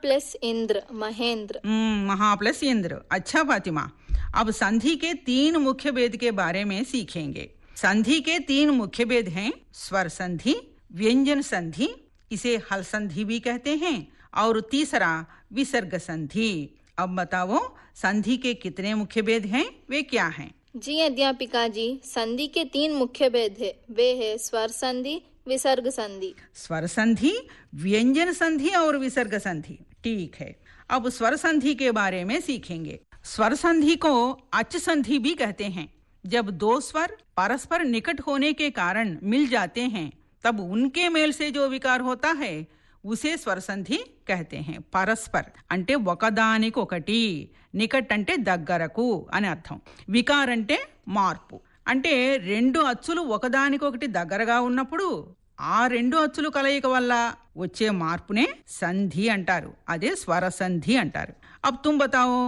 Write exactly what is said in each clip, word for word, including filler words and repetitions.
Plus Indra Mahendra. महा plus Indra. अच्छा फातिमा, अब संधि के तीन मुख्य भेद के बारे में सीखेंगे। संधि के तीन मुख्य भेद हैं स्वर संधि, व्यंजन संधि, इसे हल संधि भी कहते हैं, और तीसरा विसर्ग संधि। अब बताओ संधि के कितने मुख्य भेद हैं, वे क्या हैं? जी अध्यापिका जी, संधि के तीन मुख्य भेद है, वे है स्वर संधि, विसर्ग संधि। स्वर संधि, व्यंजन संधि और विसर्ग संधि। ठीक है, अब स्वर संधि के बारे में सीखेंगे। स्वर संधि को अच संधि भी कहते हैं। जब दो स्वर परस्पर निकट होने के कारण मिल जाते हैं, तब उनके मेल से जो विकार होता है उसे स्वर संधि कहते हैं। పరస్పర్ అంటే ఒకదానికొకటి, నికట్ అంటే దగ్గరకు అని అర్థం, వికార్ అంటే మార్పు. అంటే రెండు అచ్చులు ఒకదానికొకటి దగ్గరగా ఉన్నప్పుడు ఆ రెండు అచ్చులు కలయిక వల్ల వచ్చే మార్పునే సంధి అంటారు. అదే స్వర సంధి అంటారు. अब तुम बताओ.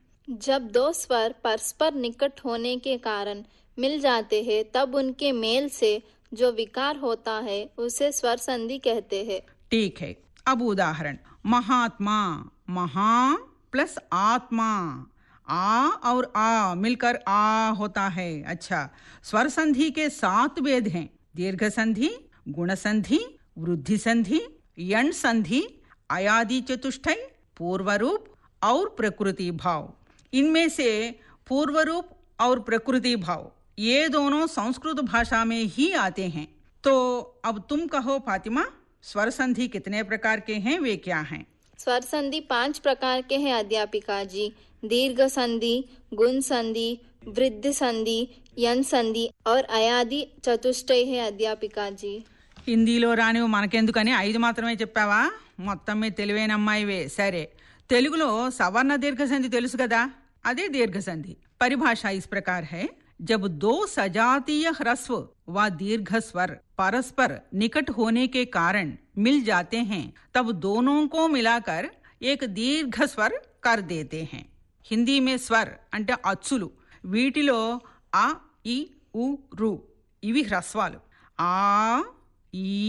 जब दो स्वर परस्पर निकट होने के कारण मिल जाते हैं, तब उनके मेल से जो विकार होता है उसे स्वर संधि कहते हैं. ठीक है, अब उदाहरण. महात्मा, महा प्लस आत्मा, आ और आ मिलकर आ होता है. अच्छा, स्वर संधि के सात भेद हैं. दीर्घ संधि, गुण संधि, वृद्धि संधि, यण संधि, अयादि चतुष्टय, पूर्व रूप और प्रकृति भाव. इनमें से पूर्व रूप और प्रकृति भाव ये दोनों संस्कृत भाषा में ही आते हैं. तो अब तुम कहो फातिमा, स्वर संधि कितने प्रकार के हैं, वे क्या हैं? स्वर संधि पांच प्रकार के हैं अध्यापिका जी. दीर्घ संधि, गुण संधि, वृद्धि संधि, यन संधि और अयादि चतुष्टय है अध्यापिका जी. హిందీలో రానివి మనకెందుకని ఐదు మాత్రమే చెప్పావా? మొత్తం మీద తెలివైన అమ్మాయివే. సరే, తెలుగులో సవర్ణ దీర్ఘ సంధి తెలుసు కదా, అదే దీర్ఘ సంధి. परिभाषा इस प्रकार है. जब दो सजातीय ह्रस्व व दीर्घ स्वर परस्पर निकट होने के कारण मिल जाते हैं, तब दोनों को मिलाकर एक दीर्घ स्वर कर देते हैं. हिंदी में स्वर అంటే అచ్చులు. వీటిలో ఆ, ఈ, ఉ, రు ఇవి హ్రస్వాలు. ఆ, ఈ,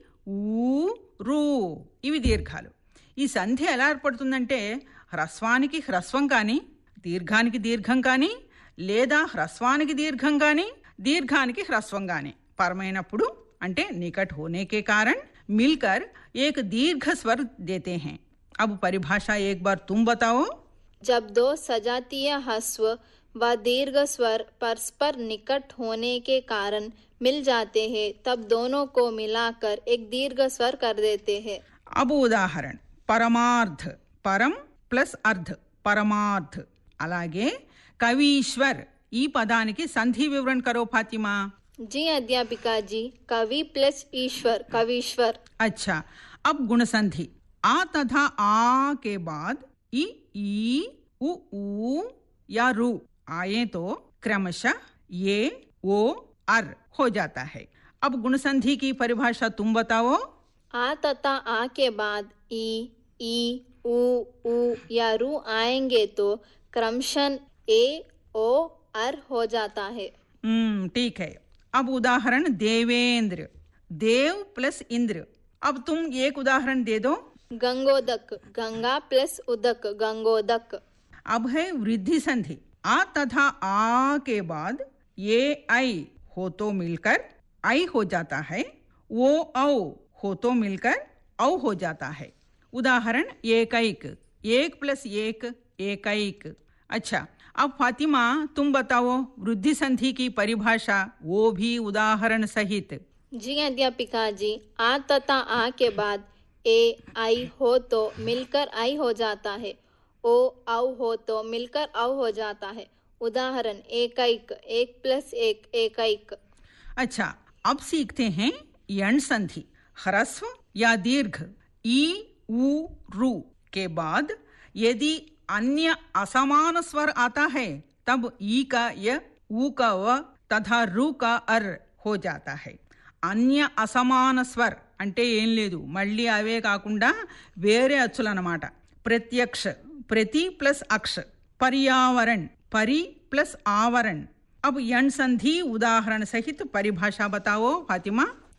ఊ, రు ఇవి దీర్ఘాలు. ఈ సంధి ఎలా ఏర్పడుతుందంటే హ్రస్వానికి హ్రస్వం కానీ, దీర్ఘానికి దీర్ఘం కానీ, లేదా హ్రస్వానికి దీర్ఘం కానీ, దీర్ఘానికి హ్రస్వం కానీ పరమైనప్పుడు, అంటే निकट होने के कारण मिलकर एक दीर्घ स्वर देते हैं. अब परिभाषा एक बार तुम बताओ. जब दो सजातीय ह्रस्व व दीर्घ स्वर परस्पर निकट होने के कारण मिल जाते हैं, तब दोनों को मिलाकर एक दीर्घ स्वर कर देते हैं. अब उदाहरण. परमार्थ, परम प्लस अर्ध, परमार्थ. అలాగే కవీశ్వర్ ఈ పదానికి సంధి వివరణ करो फातिमा. जी अध्यापिका जी, कवि प्लस ईश्वर, कवीश्वर. अच्छा, अब गुण संधि. आ तथा आ के बाद ई, ई, उ, ऊ या रू आए तो क्रमशः ये, ओ, अर हो जाता है. अब गुण संधि की परिभाषा तुम बताओ. आ तथा आ के बाद ई, ई, उ, ऊ या रू आएंगे तो क्रमशः ए, ओ, अर हो जाता है. हम्म ठीक है. अब उदाहरण. देवेंद्र, देव प्लस इंद्र. अब तुम एक उदाहरण दे दो. गंगोदक, गंगा प्लस उदक, गंगोदक. अब है वृद्धि संधि. आ तथा आ के बाद ये आई हो तो मिलकर आई हो जाता है. वो औ हो तो मिलकर औ हो जाता है. उदाहरण. एकैक, एक प्लस एक, एकैक. अच्छा, अब फातिमा तुम बताओ वृद्धि संधि की परिभाषा, वो भी उदाहरण सहित. जी अध्यापिका जी, आ तथा आ के बाद ए, आई हो तो मिलकर आई हो जाता है. ओ, औ हो तो मिलकर औ हो जाता है. उदाहरण. एकैक, एक प्लस एक, एकैक. अच्छा, अब सीखते हैं यण संधि. ह्रस्व या दीर्घ ई, उ, रू के बाद यदि अन्य असमान स्वर आता है, तब ई का य, ऊ का व तथा रू का अर हो जाता है. अन्य असमान स्वर అంటే ఏం లేదు, మళ్ళీ అవే కాకుండా వేరే అచ్చులు అన్నమాట. ప్రత్యక్ష, ప్రతి ప్లస్ అక్ష. पर्यावरण, परि प्लस आवरण. अब यण संधि उदाहरण सहित परिभाषा बताओ फातिमा.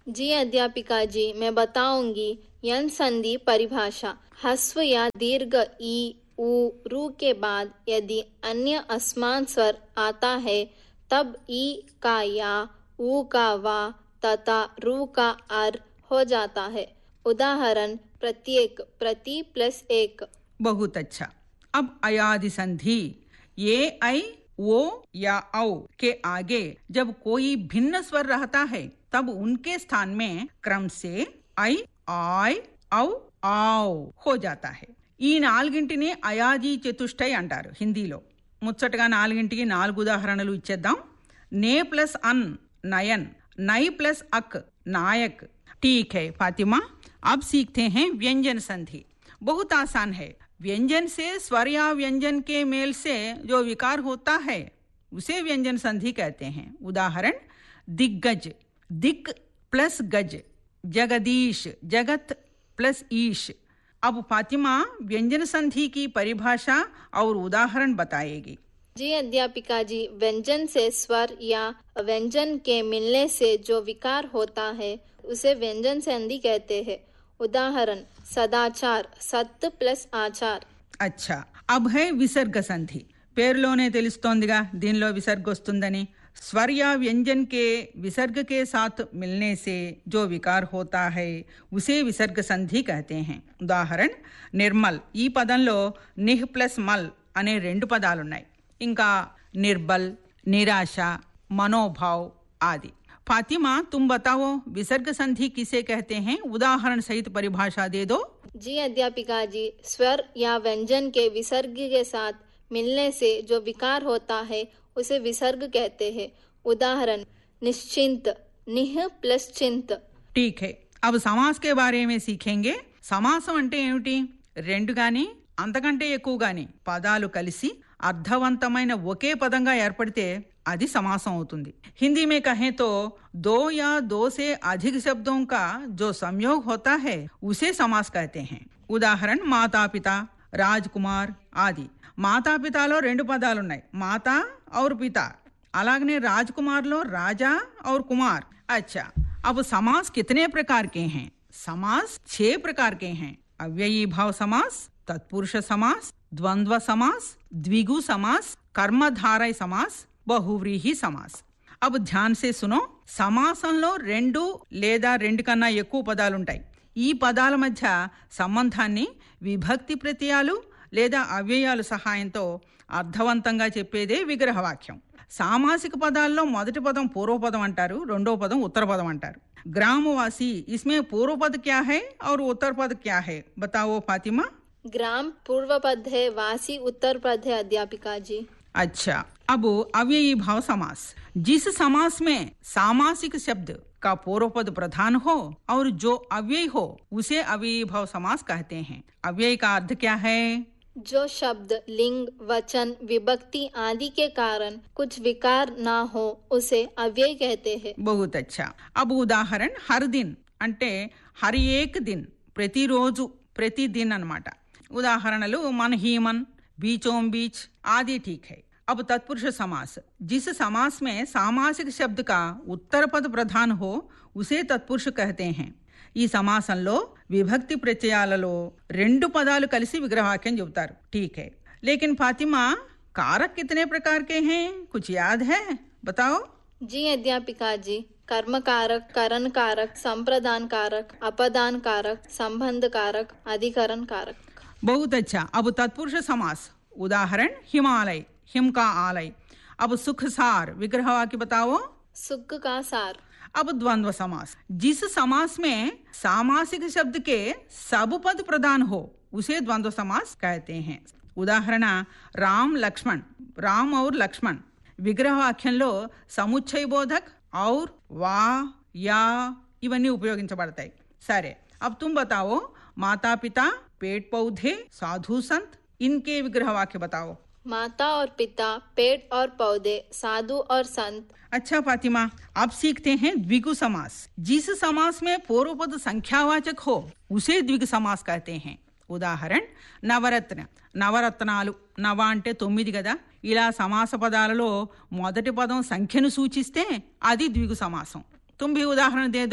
जी अध्यापिका जी, मैं बताऊंगी यन संधि परिभाषा। हस्व या दीर्घ ई उ रू के बाद यदि अन्य असमान स्वर आता है तब ई का या ऊ का वा तथा रू का अर हो जाता है। उदाहरण प्रत्येक, प्रति प्लस एक। बहुत अच्छा। अब अयादि संधि। ये ऐ ओ या औ के आगे जब कोई भिन्न स्वर रहता है तब उनके स्थान में क्रम से ఐ ఆయ్ ఔ ఆవ్ हो जाता है। ఈ నాలుగింటిని అయాది చతుష్టయ్ అంటారు హిందీలో. ముచ్చటగా నాలుగింటికి నాలుగు ఉదాహరణలు ఇచ్చేద్దాం. నే ప్లస్ అన్ నయన్, నై ప్లస్ అక్ नायक। ठीक है फातिमा, अब सीखते हैं व्यंजन संधि। बहुत आसान है। व्यंजन से स्वर या व्यंजन के मेल से जो विकार होता है उसे व्यंजन संधि कहते हैं। उदाहरण दिग्गज, दिक प्लस गज, जगदीश, जगत प्लस ईश। अब फातिमा व्यंजन संधि की परिभाषा और उदाहरण बताएगी। जी अध्यापिका जी, व्यंजन से स्वर या व्यंजन के मिलने से जो विकार होता है उसे व्यंजन संधि कहते हैं। उदाहरण सदाचार, सत्य प्लस आचार। अच्छा, अब है विसर्ग संधि। పేరులోనే తెలుస్తోందిగా దీనిలో విసర్గ వస్తుందని। स्वर या व्यंजन के विसर्ग के साथ मिलने से जो विकार होता है उसे विसर्ग संधि कहते हैं। उदाहरण నిర్మల్, ఈ పదంలో నిహ్ ప్లస్ మల్ అనే రెండు పదాలున్నాయి. ఇంకా నిర్బల్, निराश, मनोभाव आदि। फातिमा तुम बताओ विसर्ग संधि किसे कहते हैं? उदाहरण सहित परिभाषा दे दो। जी अध्यापिका जी, स्वर या व्यंजन के विसर्ग के साथ मिलने से जो विकार होता है उसे विसर्ग कहते हैं। उदाहरण निश्चिंत, निह प्लस चिंत। ठीक है, अब समास के बारे में सीखेंगे। సమాసం అంటే ఏమిటి? రెండు గాని అంతకంటే ఎక్కువ గాని పదాలు కలిసి అర్థవంతమైన ఒకే పదంగా ఏర్పడితే అది సమాసం అవుతుంది। हिंदी में कहें तो दो या दो से अधिक शब्दों का जो संयोग होता है उसे समास कहते हैं। उदाहरण माता पिता, राजकुमार आदि। మాతా పితాలో రెండు పదాలున్నాయి, మాతా और पिता। అలాగనే రాజకుమార్లో రాజా और कुमार। अच्छा, अब समास कितने प्रकार के हैं? समास छह प्रकार के हैं। अव्ययी भाव समास, तत्पुरुष समास, द्वंद्व समास, द्विगु समास, कर्मधारय समास, బహువ్రీహి సమాస్। अब ध्यान से सुनो। సమాసంలో రెండు లేదా రెండు కన్నా ఎక్కువ పదాలుంటాయి। ఈ పదాల మధ్య సంబంధాన్ని విభక్తి ప్రత్యయాలు లేదా అవ్యయాలు సహాయంతో అర్థవంతంగా చెప్పేదే విగ్రహవాక్యం। సామాసిక పదాల్లో మొదటి పదం పూర్వపదం అంటారు, రెండో పదం ఉత్తర పదం అంటారు। ग्रामवासी, इसमें पूर्व पद क्या है और उत्तर पद क्या है? बताओ फातिमा। ग्राम पूर्व पद है, वासी उत्तर पद है अध्यापिका जी। अच्छा, अब अव्ययी भाव समास। जिस समास में सामासिक शब्द का पूर्व पद प्रधान हो और जो अव्ययी हो उसे अव्ययी भाव समास कहते हैं। अव्ययी का अर्थ क्या है? जो शब्द लिंग, वचन, विभक्ति आदि के कारण कुछ विकार ना हो उसे अव्यय कहते हैं। बहुत अच्छा। अब उदाहरण हर दिन అంటే హర్ ఏక్ దిన్, ప్రతిరోజు, ప్రతి దిన్ అన్నమాట। ఉదాహరణలు मन ही मन, बीचों बीच आदि। ठीक है। अब तत्पुरुष समास। जिस समास में सामासिक शब्द का उत्तर पद प्रधान हो उसे तत्पुरुष कहते हैं। ఈ సమాసంలో విభక్తి ప్రత్యయాలలో రెండు పదాలు కలిసి విగ్రహవాక్యం చెబుతారు। ठीक है, लेकिन फातिमा कारक कितने प्रकार के हैं? कुछ याद है? बताओ। जी अध्यापिका जी, कर्म कारक, करण कारक, संप्रदान कारक, अपदान कारक, संबंध कारक, अधिकरण कारक। बहुत अच्छा। अब तत्पुरुष समास। उदाहरण हिमालय, हिम का आलय। अब सुख सार, विग्रहवाक्य बताओ। सुख का सार। अब द्वंद्व समास। जिस समास में सामासिक शब्द के सब पद प्रधान हो उसे द्वंद्व समास कहते हैं। उदाहरण राम लक्ष्मण, राम और लक्ष्मण। विग्रह वाक्యంలో సముచ్చయ బోధక్ और వా యా ఇవన్నీ ఉపయోగించబడతాయి। సరే, अब तुम बताओ माता पिता, पेड़ पौधे, साधु संत, इनके विग्रह वाक्य बताओ। माता और पिता, पेड़ और पौधे, साधु और संत। अच्छा फातिमा, अब सीखते हैं द्विगु समास। जिस समास में पूर्व पद संख्यावाचक हो उसे द्विगु समास कहते हैं। ఉదాహరణ నవరత్న, నవరత్నాలు। నవ అంటే తొమ్మిది కదా, ఇలా సమాస పదాలలో మొదటి పదం సంఖ్యను సూచిస్తే అది ద్విగు సమాసం। तुम भी उदाहरण दे दो।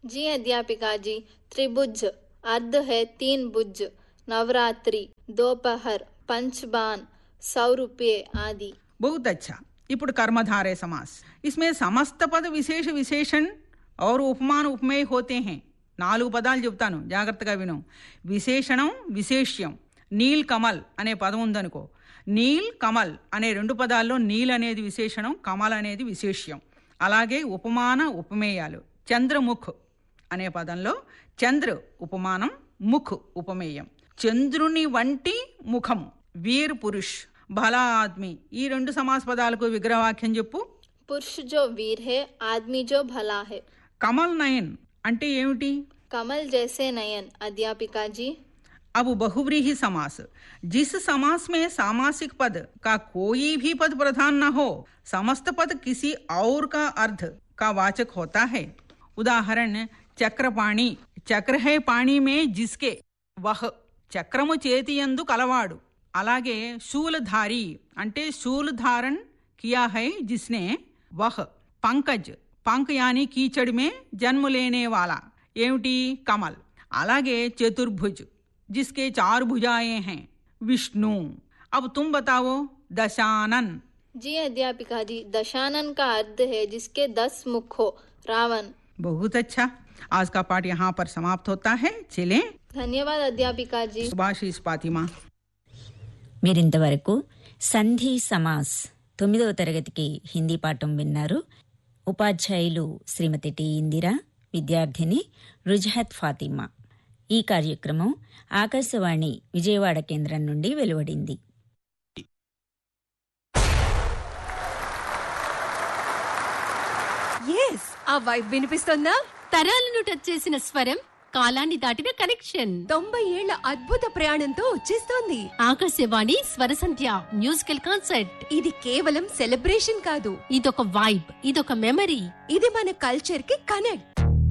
जी अध्यापिका जी, त्रिभुज अर्ध है तीन भुज, नवरात्रि, दोपहर, पंचबान, सौ रुपये आदि। बहुत अच्छा। ఇప్పుడు कर्मधारय समास, इसमें समस्त पद विशेष विशेषण और उपमान उपमेय होते हैं. నాలుగు పదాలు చెప్తాను, జాగ్రత్తగా విను. విశేషణం, విశేష్యం. నీల్ కమల్ అనే పదం ఉందనుకో, నీల్ కమల్ అనే రెండు పదాల్లో నీల్ అనేది విశేషణం, కమల్ అనేది విశేష్యం. అలాగే ఉపమాన ఉపమేయాలు. చంద్రముఖ్ అనే పదంలో చంద్ర ఉపమానం, ముఖ్ ఉపమేయం. చంద్రుని వంటి ముఖము, వీర్ పురుష్, భలా ఆద్మీ, ఈ రెండు సమాస పదాలకు విగ్రహవాక్యం చెప్పు. పురుష్ జో వీర్ హే, ఆద్మీ జో భలా హే. కమల్ నయన్ అంటే ఏమిటి? కమల్ జైసే నయన్ అధ్యాపికా జీ. अब बहुव्रीहि समास, जिस समास में सामासिक पद का कोई भी पद प्रधान न हो, समस्त पद किसी और का अर्थ का वाचक होता है. उदाहरण, चक्रपाणी, चक्र है पानी में जिसके, वह చక్రము చేతియందు కలవాడు. అలాగే శూలధారి అంటే శూल धारण किया है जिसने, वह. पंकज, पंक यानी कीचड़ में जन्म लेने वाला, ఏమిటి? కమల్. అలాగే చతుర్భుज, जिसके चार भुजाएं हैं, विष्णु. अब तुम बताओ. दशानन. जी अध्यापिका जी, दशानन का अर्थ है जिसके दस मुख हो, रावण. बहुत अच्छा. आज का पाठ यहाँ पर समाप्त होता है. चलें. ధన్యవాద అధ్యాపికా జీ. సుభాషిష్ ఫాతిమా. మీరింతవరకు సంధి సమాస్ తొమ్మిదవ తరగతికి హిందీ పాఠం విన్నారు. ఉపాధ్యాయులు శ్రీమతి టి ఇందిరా, విద్యార్థిని రుజహత్ ఫాతిమా. ఈ కార్యక్రమం ఆకాశవాణి విజయవాడ కేంద్రం నుండి వెలువడింది. ఎస్, ఆ వైబ్ వినిపిస్తుందా? తరాలను టచ్ చేసిన స్వరం, కాలాన్ని దాటిన కనెక్షన్. తొంభై ఏళ్ల అద్భుత ప్రయాణంతో వచ్చేస్తోంది ఆకాశవాణి స్వరసంధ్య మ్యూజికల్ కాన్సర్ట్. ఇది కేవలం సెలబ్రేషన్ కాదు, ఇదొక వైబ్, ఇదొక మెమరీ. ఇది మన కల్చర్ కి కనెక్ట్.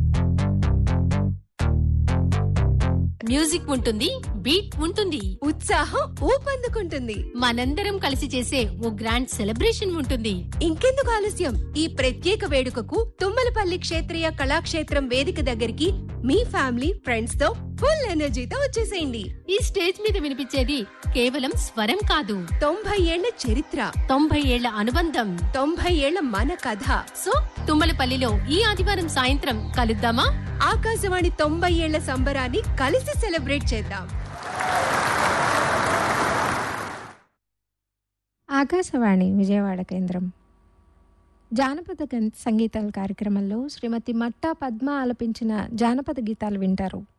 మ్యూజిక్ ఉంటుంది, బీట్ ఉంటుంది, ఉత్సాహం ఊపందుకుంటుంది. మనందరం కలిసి చేసే ఓ గ్రాండ్ సెలబ్రేషన్ ఉంటుంది. ఇంకెందుకు ఆలస్యం? ఈ ప్రత్యేక వేడుకకు తుమ్మలపల్లి క్షేత్రీయ కళాక్షేత్రం వేదిక దగ్గరికి మీ ఫ్యామిలీ ఫ్రెండ్స్ తో ఫుల్ ఎనర్జీతో వచ్చేసేయండి. ఈ స్టేజ్ మీద వినిపించేది కేవలం స్వరం కాదు, తొంభై ఏళ్ల చరిత్ర, తొంభై ఏళ్ల అనుబంధం, తొంభై ఏళ్ల మన కథ. సో తుమ్మలపల్లిలో ఈ ఆదివారం సాయంత్రం కలుద్దామా? ఆకాశవాణి తొంభై ఏళ్ల సంబరాన్ని కలిసి సెలబ్రేట్ చేద్దాం. ఆకాశవాణి విజయవాడ కేంద్రం. జానపద సంగీతాల కార్యక్రమంలో శ్రీమతి మట్టా పద్మ ఆలపించిన జానపద గీతాలు వింటారు.